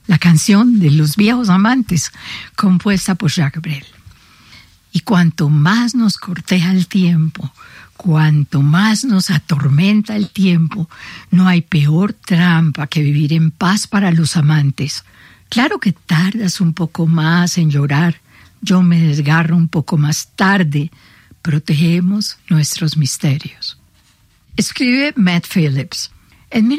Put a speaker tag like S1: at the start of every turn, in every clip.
S1: la canción de Los Viejos Amantes, compuesta por Jacques Brel. Y cuanto más nos corteja el tiempo, cuanto más nos atormenta el tiempo, no hay peor trampa que vivir en paz para los amantes. Claro que tardas un poco más en llorar, yo me desgarro un poco más tarde, protegemos nuestros misterios. Escribe Matt Phillips. En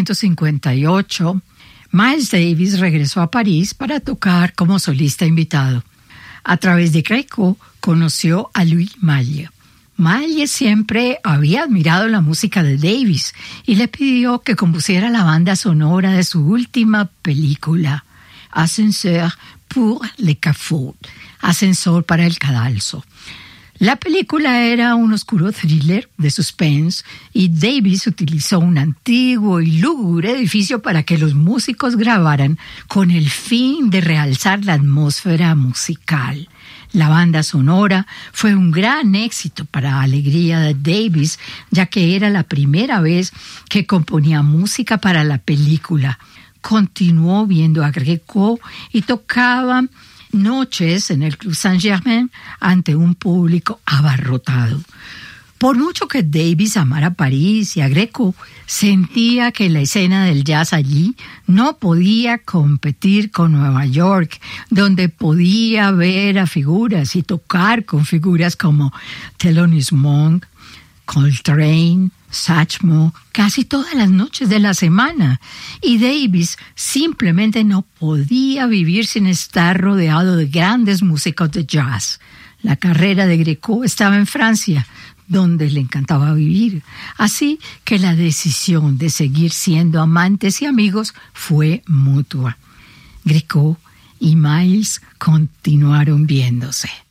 S1: 1958, Miles Davis regresó a París para tocar como solista invitado. A través de Greco conoció a Louis Malle. Malle siempre había admirado la música de Davis y le pidió que compusiera la banda sonora de su última película, Ascenseur pour le Cafout, Ascensor para el Cadalso. La película era un oscuro thriller de suspense y Davis utilizó un antiguo y lúgubre edificio para que los músicos grabaran con el fin de realzar la atmósfera musical. La banda sonora fue un gran éxito para alegría de Davis, ya que era la primera vez que componía música para la película. Continuó viendo a Greco y tocaba noches en el Club Saint-Germain ante un público abarrotado. Por mucho que Davis amara París y a Greco, sentía que la escena del jazz allí no podía competir con Nueva York, donde podía ver a figuras y tocar con figuras como Thelonious Monk, Coltrane, Satchmo, casi todas las noches de la semana. Y Davis simplemente no podía vivir sin estar rodeado de grandes músicos de jazz. La carrera de Greco estaba en Francia, donde le encantaba vivir. Así que la decisión de seguir siendo amantes y amigos fue mutua. Greco y Miles continuaron viéndose.